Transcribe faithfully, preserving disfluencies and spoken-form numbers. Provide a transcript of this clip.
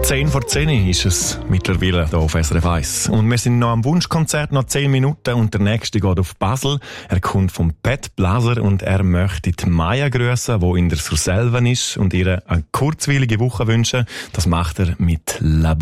zehn vor zehn ist es mittlerweile hier auf S R F eins. Und wir sind noch am Wunschkonzert, noch zehn Minuten und der nächste geht auf Basel. Er kommt vom Pat Blaser und er möchte die Maya grüssen, die in der Surselva ist und ihr eine kurzweilige Woche wünschen. Das macht er mit La